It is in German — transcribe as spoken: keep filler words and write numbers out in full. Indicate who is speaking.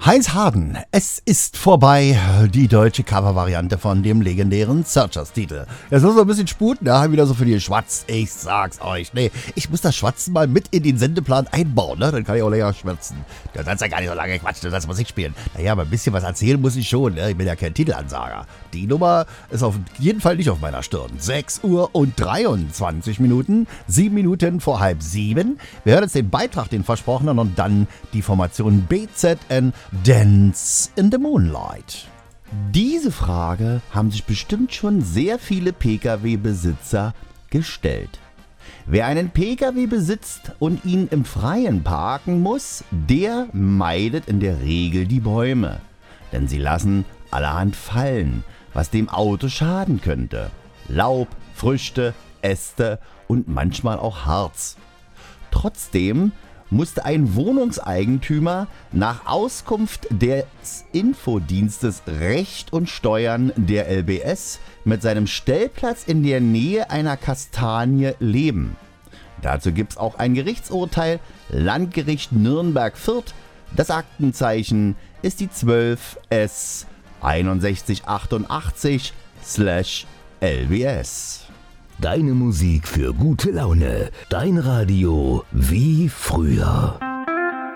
Speaker 1: Heinz Harden, es ist vorbei, die deutsche Covervariante von dem legendären Searchers-Titel. Jetzt muss noch ein bisschen sputen, da haben wir wieder so für die Schwatz. Ich sag's euch, nee, ich muss das Schwatzen mal mit in den Sendeplan einbauen, ne? Dann kann ich auch länger schwatzen. Du sollst ja gar nicht so lange quatschen, du sollst Musik spielen. Naja, aber ein bisschen was erzählen muss ich schon, ne? Ich bin ja kein Titelansager. Die Nummer ist auf jeden Fall nicht auf meiner Stirn. sechs Uhr und dreiundzwanzig Minuten, sieben Minuten vor halb sieben. Wir hören jetzt den Beitrag, den versprochenen, und dann die Formation B Z N Dance in the Moonlight. Diese Frage haben sich bestimmt schon sehr viele Pkw-Besitzer gestellt. Wer einen Pkw besitzt und ihn im Freien parken muss, der meidet in der Regel die Bäume. Denn sie lassen allerhand fallen, was dem Auto schaden könnte. Laub, Früchte, Äste und manchmal auch Harz. Trotzdem musste ein Wohnungseigentümer nach Auskunft des Infodienstes Recht und Steuern der L B S mit seinem Stellplatz in der Nähe einer Kastanie leben. Dazu gibt es auch ein Gerichtsurteil, Landgericht Nürnberg-Fürth. Das Aktenzeichen ist die zwölf S einundsechzig achtundachtzig L B S.
Speaker 2: Deine Musik für gute Laune. Dein Radio wie früher.